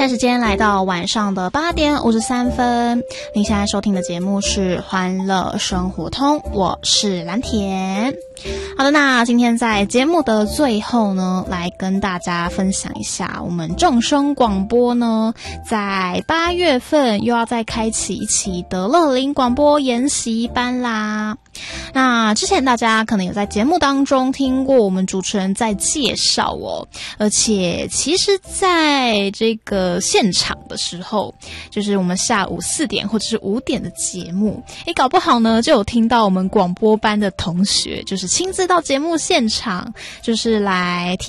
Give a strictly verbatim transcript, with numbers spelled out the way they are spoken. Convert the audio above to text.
台时间来到晚上的八点五十三分，您现在收听的节目是欢乐生活通，我是蓝田。好的，那今天在节目的最后呢，来跟大家分享一下，我们正声广播呢，在八月份又要再开启一期德乐林广播研习班啦。那之前大家可能有在节目当中听过我们主持人在介绍哦，而且其实在这个现场的时候，就是我们下午四点或者是五点的节目，诶，搞不好呢就有听到我们广播班的同学就是亲自到节目现场，就是来体